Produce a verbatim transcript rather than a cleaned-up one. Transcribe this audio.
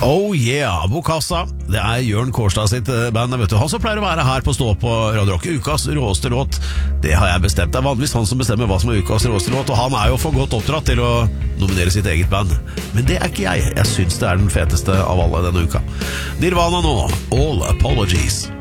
Oh yeah, Bokassa. Det er Jørn Kårstad sitt band, vet du. Han som pleier å være her på Stå på Radio Rock. Ukas råeste låt, det har jeg bestemt. Det er vanligvis han som bestemmer hva som er ukas råeste låt, og han er jo for godt oppdratt til å nominere sitt eget band. Men det er ikke jeg. Jeg synes det er den feteste av alle denne uka. Nirvana nå, All Apologies.